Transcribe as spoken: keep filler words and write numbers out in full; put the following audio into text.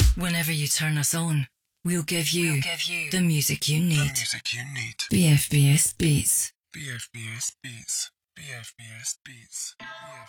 Whenever you turn us on, we'll give you, We'll give you the music you the need. music you need. B F B S Beats. B F B S Beats. B F B S Beats. B F